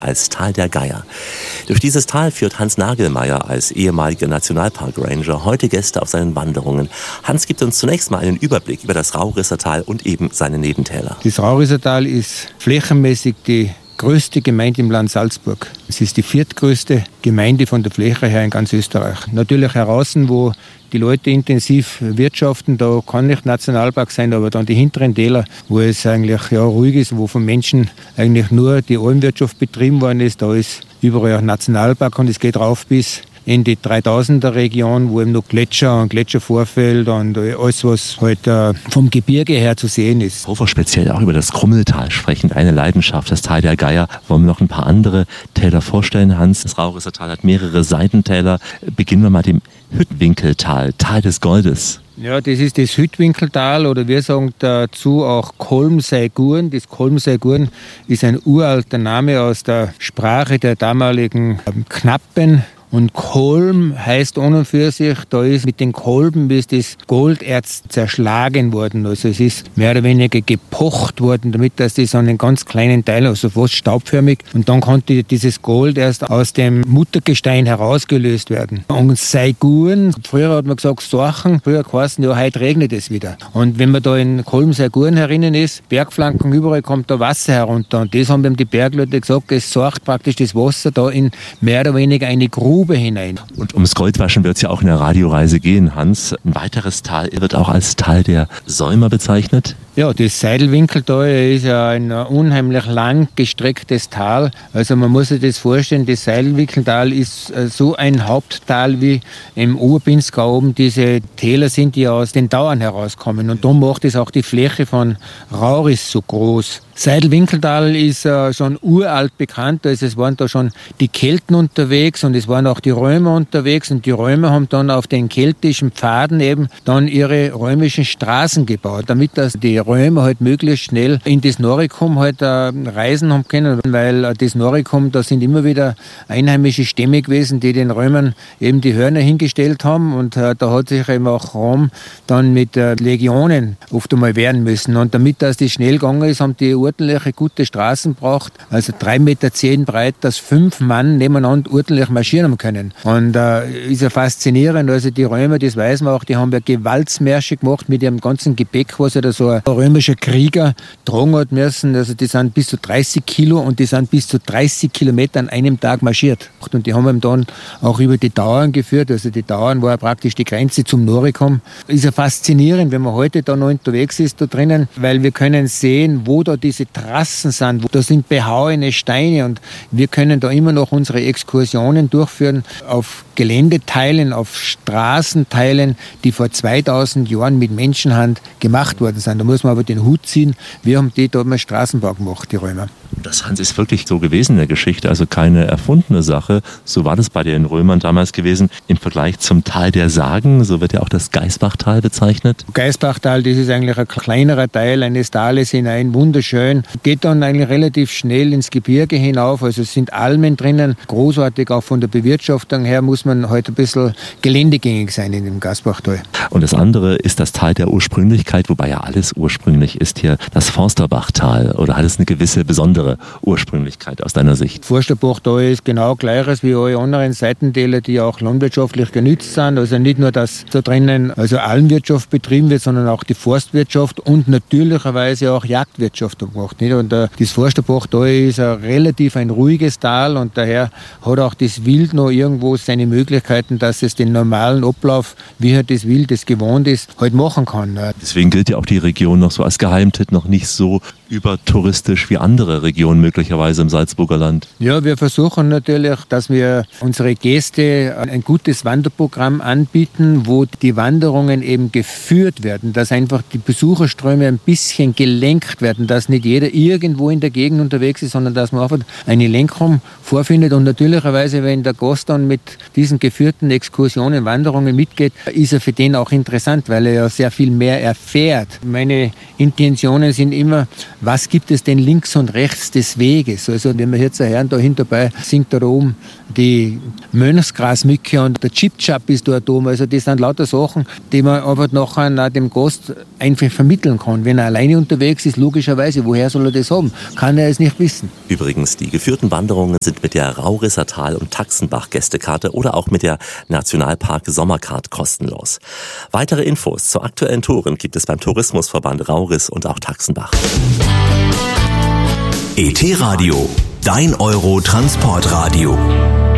als Tal der Geier. Durch dieses Tal führt Hans Nagelmeier als ehemaliger Nationalpark-Ranger heute Gäste auf seinen Wanderungen. Hans gibt uns zunächst mal einen Überblick über das Raurissertal und eben seine Nebentäler. Das Raurissertal ist flächenmäßig die größte Gemeinde im Land Salzburg. Es ist die viertgrößte Gemeinde von der Fläche her in ganz Österreich. Natürlich heraus, wo die Leute intensiv wirtschaften, da kann nicht Nationalpark sein, aber dann die hinteren Täler, wo es eigentlich ruhig ist, wo von Menschen eigentlich nur die Almwirtschaft betrieben worden ist, da ist überall auch Nationalpark und es geht rauf bis in die 3000er Region, wo eben noch Gletscher und Gletschervorfeld und alles, was halt vom Gebirge her zu sehen ist. Bevor wir speziell auch über das Krummeltal sprechen, eine Leidenschaft, das Tal der Geier, wollen wir noch ein paar andere Täler vorstellen. Hans, das Raurissertal hat mehrere Seitentäler. Beginnen wir mal dem Hüttwinkeltal, Tal des Goldes. Ja, das ist das Hüttwinkeltal oder wir sagen dazu auch Kolmseiguren. Das Kolmseiguren ist ein uralter Name aus der Sprache der damaligen Knappen. Und Kolm heißt an und für sich, da ist mit den Kolben ist das Golderz zerschlagen worden. Also es ist mehr oder weniger gepocht worden, damit das an einen ganz kleinen Teil, also fast staubförmig. Und dann konnte dieses Gold erst aus dem Muttergestein herausgelöst werden. Und Seiguren, früher hat man gesagt Sorchen, früher geheißen, ja, heute regnet es wieder. Und wenn man da in Kolm-Seiguren herinnen ist, Bergflanken, überall kommt da Wasser herunter. Und das haben eben die Bergleute gesagt, es sorgt praktisch das Wasser da in mehr oder weniger eine Grube hinein. Und ums Goldwaschen wird es ja auch in der Radioreise gehen, Hans. Ein weiteres Tal wird auch als Tal der Säumer bezeichnet. Ja, das Seidelwinkeltal ist ja ein unheimlich lang gestrecktes Tal. Also man muss sich das vorstellen, das Seidelwinkeltal ist so ein Haupttal wie im Oberpinzgau oben diese Täler sind, die aus den Tauern herauskommen. Und darum macht es auch die Fläche von Rauris so groß. Seidelwinkeltal ist schon uralt bekannt, also es waren da schon die Kelten unterwegs und es waren auch die Römer unterwegs und die Römer haben dann auf den keltischen Pfaden eben dann ihre römischen Straßen gebaut, damit das die Römer halt möglichst schnell in das Noricum halt reisen haben können, weil das Noricum, da sind immer wieder einheimische Stämme gewesen, die den Römern eben die Hörner hingestellt haben und da hat sich eben auch Rom dann mit Legionen oft einmal wehren müssen und damit das schnell gegangen ist, haben die ordentliche, gute Straßen braucht, also 3,10 Meter breit, dass 5 Mann nebeneinander ordentlich marschieren haben können. Und ist ja faszinierend, also die Römer, das weiß man auch, die haben ja Gewaltsmärsche gemacht mit ihrem ganzen Gepäck, was ja da so ein römischer Krieger tragen hat müssen, also die sind bis zu 30 Kilo und die sind bis zu 30 Kilometer an einem Tag marschiert. Und die haben ihn dann auch über die Tauern geführt, also die Tauern war praktisch die Grenze zum Noricum. Ist ja faszinierend, wenn man heute da noch unterwegs ist da drinnen, weil wir können sehen, wo da diese Trassen sind, wo da sind behauene Steine und wir können da immer noch unsere Exkursionen durchführen auf Geländeteilen, auf Straßenteilen, die vor 2000 Jahren mit Menschenhand gemacht worden sind. Da muss man aber den Hut ziehen. Wir haben die da mal Straßenbau gemacht, die Römer. Das, Hans, ist wirklich so gewesen in der Geschichte, also keine erfundene Sache. So war das bei den Römern damals gewesen. Im Vergleich zum Tal der Sagen, so wird ja auch das Geißbachtal bezeichnet. Geißbachtal, das ist eigentlich ein kleinerer Teil eines Tales hinein, wunderschön. Geht dann eigentlich relativ schnell ins Gebirge hinauf, also es sind Almen drinnen. Großartig, auch von der Bewirtschaftung her muss man heute ein bisschen geländegängig sein in dem Geißbachtal. Und das andere ist das Tal der Ursprünglichkeit, wobei ja alles ursprünglich ist hier das Forsterbachtal. Oder hat es eine gewisse besondere Ursprünglichkeit aus deiner Sicht? Forsterbachtal ist genau gleiches wie alle anderen Seitentäler, die auch landwirtschaftlich genützt sind. Also nicht nur, dass da drinnen also Almwirtschaft betrieben wird, sondern auch die Forstwirtschaft und natürlicherweise auch Jagdwirtschaft gemacht. Und das Forsterbachtal ist relativ ein ruhiges Tal und daher hat auch das Wild noch irgendwo seine Möglichkeiten, dass es den normalen Ablauf, wie halt das Wild es gewohnt ist, halt machen kann. Deswegen gilt ja auch die Region noch so als Geheimtipp, noch nicht so übertouristisch wie andere Regionen möglicherweise im Salzburger Land. Ja, wir versuchen natürlich, dass wir unsere Gäste ein gutes Wanderprogramm anbieten, wo die Wanderungen eben geführt werden, dass einfach die Besucherströme ein bisschen gelenkt werden, dass nicht jeder irgendwo in der Gegend unterwegs ist, sondern dass man einfach eine Lenkung vorfindet und natürlicherweise, wenn der Gast dann mit diesen geführten Exkursionen, Wanderungen mitgeht, ist er für den auch interessant, weil er ja sehr viel mehr erfährt. Meine Intentionen sind immer, was gibt es denn links und rechts Witz des Weges. Also wenn wir jetzt hören, da hinterbei singt da oben die Mönchsgrasmücke und der Chip-Chap ist dort oben. Also das sind lauter Sachen, die man aber nachher dem Gast einfach vermitteln kann. Wenn er alleine unterwegs ist, logischerweise, woher soll er das haben? Kann er es nicht wissen. Übrigens, die geführten Wanderungen sind mit der Raurisser Tal- und Taxenbach Gästekarte oder auch mit der Nationalpark Sommercard kostenlos. Weitere Infos zu aktuellen Touren gibt es beim Tourismusverband Rauris und auch Taxenbach. ET Radio, dein Euro Transportradio.